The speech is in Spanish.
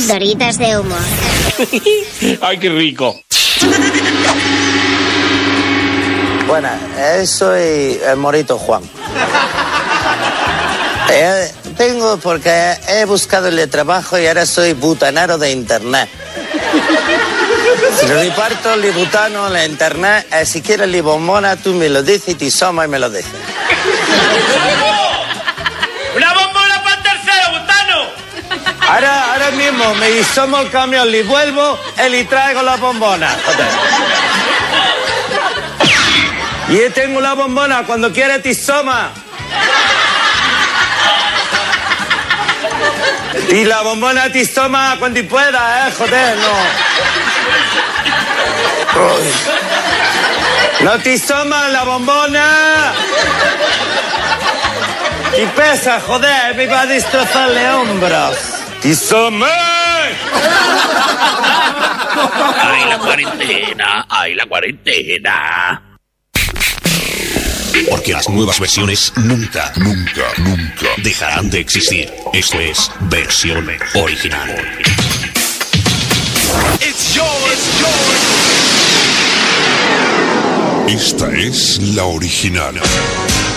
Doritos de humor. ¡Ay, qué rico! Bueno, soy el Morito Juan. Vengo porque he buscado el trabajo y ahora soy butanero de internet. Reparto el butano en la internet, si quieres la bombona, tú me lo dices y te soma y me lo dices. ¡Una bombona para el tercero, butano! Ahora mismo me somo el camión, le vuelvo y le traigo la bombona. Y yo tengo la bombona, cuando quieras te soma. Y la bombona te toma cuando pueda, joder, no. No te toma la bombona. Y pesa, joder, me va a destrozarle hombros. ¡Te toma! ¡Ay, la cuarentena! ¡Ay, la cuarentena! Porque las nuevas versiones nunca dejarán de existir. Esto es versión original. Esta es la original.